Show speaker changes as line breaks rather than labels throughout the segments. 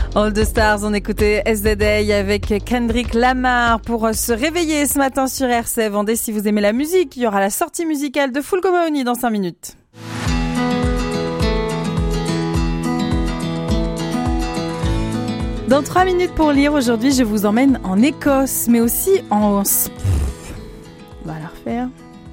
All the Stars, on écoutait SZA avec Kendrick Lamar pour se réveiller ce matin sur RCF. Vendée, si vous aimez la musique, il y aura la sortie musicale de Fulco Mahoney dans 5 minutes. Dans 3 minutes pour lire, aujourd'hui, je vous emmène en Écosse, mais aussi en... On va la refaire.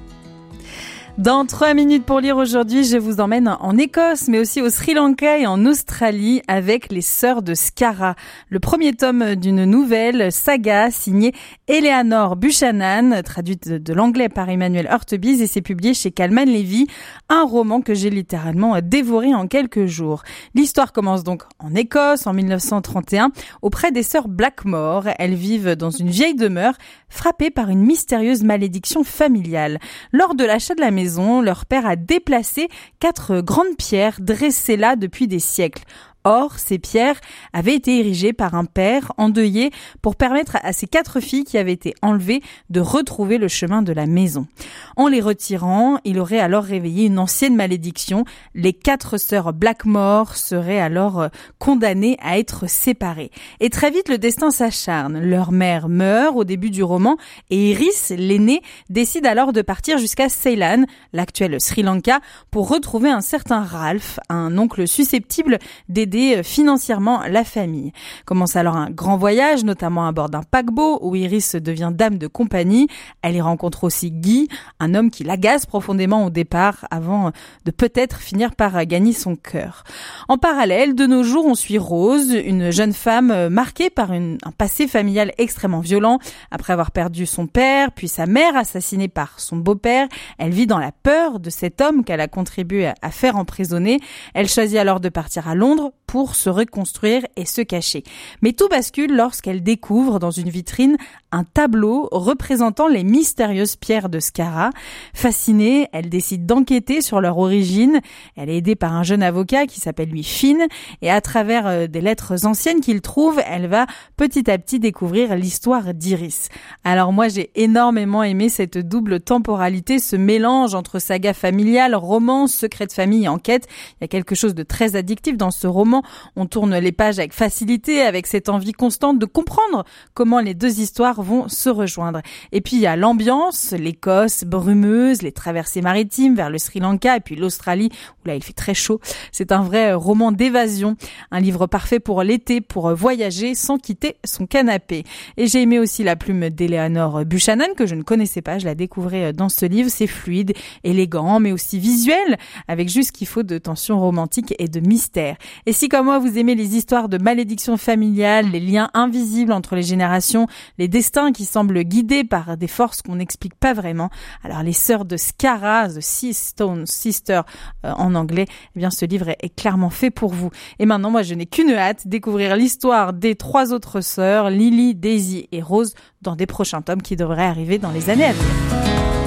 Dans 3 minutes pour lire aujourd'hui, je vous emmène en Écosse, mais aussi au Sri Lanka et en Australie avec les Sœurs de Skara. Le premier tome d'une nouvelle saga signée Eleanor Buchanan, traduite de l'anglais par Emmanuel Hurtubise, et c'est publié chez Calman Levy, un roman que j'ai littéralement dévoré en quelques jours. L'histoire commence donc en Écosse en 1931 auprès des sœurs Blackmore. Elles vivent dans une vieille demeure frappée par une mystérieuse malédiction familiale. Lors de l'achat de la maison, leur père a déplacé 4 grandes pierres dressées là depuis des siècles. Or, ces pierres avaient été érigées par un père endeuillé pour permettre à ses 4 filles qui avaient été enlevées de retrouver le chemin de la maison. En les retirant, il aurait alors réveillé une ancienne malédiction. Les 4 sœurs Blackmore seraient alors condamnées à être séparées. Et très vite, le destin s'acharne. Leur mère meurt au début du roman et Iris, l'aînée, décide alors de partir jusqu'à Ceylan, l'actuel Sri Lanka, pour retrouver un certain Ralph, un oncle susceptible d'aider financièrement la famille. Commence alors un grand voyage, notamment à bord d'un paquebot où Iris devient dame de compagnie. Elle y rencontre aussi Guy, un homme qui l'agace profondément au départ avant de peut-être finir par gagner son cœur. En parallèle, de nos jours, on suit Rose, une jeune femme marquée par un passé familial extrêmement violent. Après avoir perdu son père, puis sa mère assassinée par son beau-père, elle vit dans la peur de cet homme qu'elle a contribué à faire emprisonner. Elle choisit alors de partir à Londres pour se reconstruire et se cacher. Mais tout bascule lorsqu'elle découvre dans une vitrine un tableau représentant les mystérieuses pierres de Skara. Fascinée, elle décide d'enquêter sur leur origine. Elle est aidée par un jeune avocat qui s'appelle lui Finn, et à travers des lettres anciennes qu'il trouve, elle va petit à petit découvrir l'histoire d'Iris. Alors moi, j'ai énormément aimé cette double temporalité, ce mélange entre saga familiale, romance, secret de famille et enquête. Il y a quelque chose de très addictif dans ce roman. On tourne les pages avec facilité, avec cette envie constante de comprendre comment les deux histoires vont se rejoindre. Et puis il y a l'ambiance, l'Écosse brumeuse, les traversées maritimes vers le Sri Lanka et puis l'Australie où là il fait très chaud. C'est un vrai roman d'évasion, un livre parfait pour l'été, pour voyager sans quitter son canapé. Et j'ai aimé aussi la plume d'Eleanor Buchanan que je ne connaissais pas, je la découvrais dans ce livre. C'est fluide, élégant, mais aussi visuel, avec juste ce qu'il faut de tension romantique et de mystère. Et si comme moi vous aimez les histoires de malédiction familiale, les liens invisibles entre les générations, les destins qui semblent guidés par des forces qu'on n'explique pas vraiment, alors les sœurs de Skara, The Sea Stone Sister en anglais, eh bien ce livre est clairement fait pour vous. Et maintenant moi je n'ai qu'une hâte, découvrir l'histoire des 3 autres sœurs, Lily, Daisy et Rose, dans des prochains tomes qui devraient arriver dans les années à venir.